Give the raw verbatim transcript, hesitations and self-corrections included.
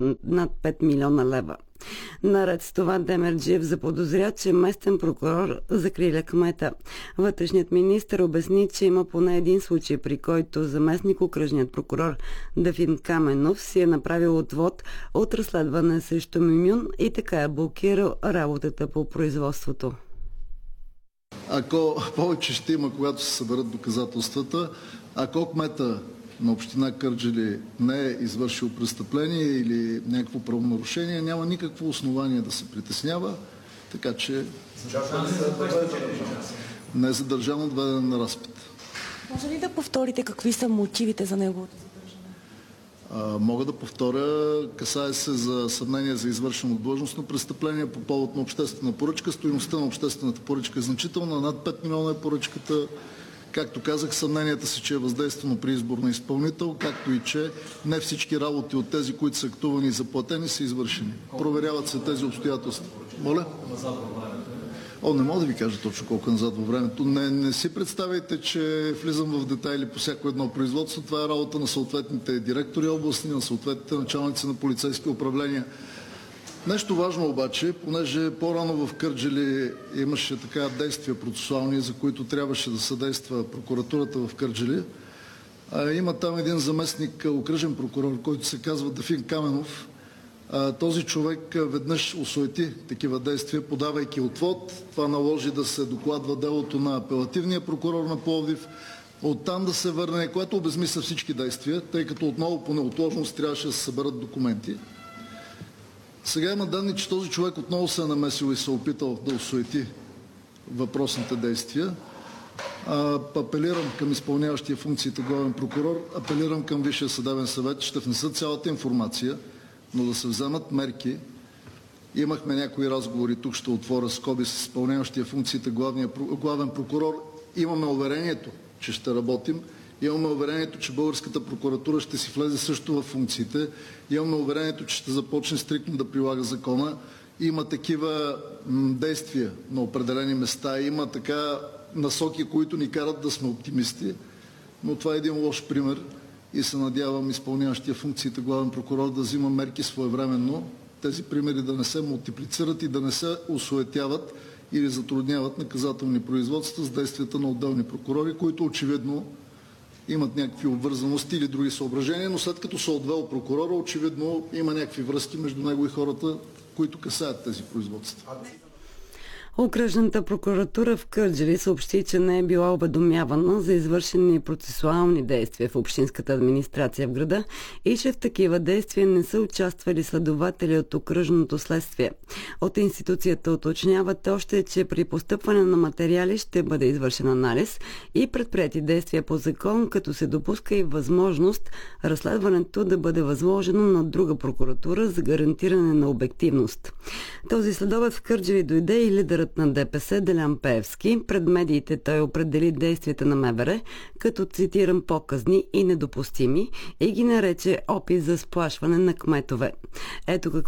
над пет милиона лева. Наред с това Демерджиев заподозря, че местен прокурор закриля кмета. Вътрешният министър обясни, че има поне един случай, при който заместник-окръжният прокурор Дафин Каменов си е направил отвод от разследване срещу Мюмюн и така е блокирал работата по производството. Ако повече ще има, когато се съберат доказателствата, ако кмета на община Кърджали не е извършил престъпление или някакво правонарушение, няма никакво основание да се притеснява, така че не е задържано, отведено на разпит. Може ли да повторите какви са мотивите за неговото задържане? А, мога да повторя, касае се за съмнение за извършено длъжностно престъпление по повод на обществена поръчка. Стойността на обществената поръчка е значителна, над пет милиона е поръчката. Както казах, съмненията си, че е въздействано при избор на изпълнител, както и че не всички работи от тези, които са актувани и заплатени, са извършени. Проверяват се тези обстоятелства. Моля? О, не мога да ви кажа точно колко е назад във времето. Не, не си представяйте, че влизам в детайли по всяко едно производство. Това е работа на съответните директори областни, на съответните началници на полицейски управления. Нещо важно обаче, понеже по-рано в Кърджали имаше така действия процесуални, за които трябваше да съдейства прокуратурата в Кърджали. А, има там един заместник окръжен прокурор, който се казва Дафин Каменов. А, този човек веднъж осуети такива действия, подавайки отвод. Това наложи да се докладва делото на апелативния прокурор на Пловдив. Оттам да се върне, което обезмисля всички действия, тъй като отново по неотложност трябваше да се съберат документи. Сега има данни, че този човек отново се е намесил и се е опитал да осуети въпросните действия. А, апелирам към изпълняващия функциите главен прокурор, апелирам към Висшия съдебен съвет, ще внесат цялата информация, но да се вземат мерки. Имахме някои разговори, тук ще отворя скоби с изпълняващия функциите главния, главен прокурор. Имаме уверението, че ще работим. Имаме уверението, че българската прокуратура ще си влезе също в функциите. Имаме уверението, че ще започне стриктно да прилага закона. Има такива м, действия на определени места. Има така насоки, които ни карат да сме оптимисти. Но това е един лош пример и се надявам изпълняващия функциите главен прокурор да взима мерки своевременно. Тези примери да не се мултиплицират и да не се осуетяват или затрудняват наказателни производства с действията на отделни прокурори, които очевидно имат някакви обвързаности или други съображения, но след като се отвел прокурора, очевидно има някакви връзки между него и хората, които касаят тези производства. Окръжната прокуратура в Кърджали съобщи, че не е била уведомявана за извършени процесуални действия в общинската администрация в града и че в такива действия не са участвали следователи от окръжното следствие. От институцията уточняват още, че при постъпване на материали ще бъде извършен анализ и предприети действия по закон, като се допуска и възможност разследването да бъде възложено на друга прокуратура за гарантиране на обективност. Този следобед в Кърджали дойде и лидерът на ДПС Делян Пеевски. Пред медиите той определи действията на МВР като, цитирам, показни и недопустими и ги нарече опит за сплашване на кметове. Ето какво